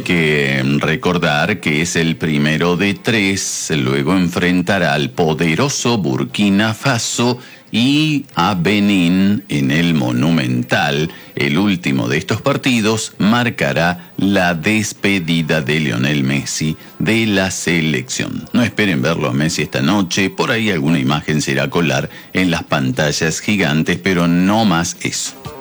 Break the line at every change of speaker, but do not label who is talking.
que recordar que es el primero de 3, luego enfrentará al poderoso Burkina Faso y a Benín en el Monumental. El último de estos partidos marcará la despedida de Lionel Messi de la selección. No esperen verlo a Messi esta noche, por ahí alguna imagen se irá a colar en las pantallas gigantes, pero no más eso.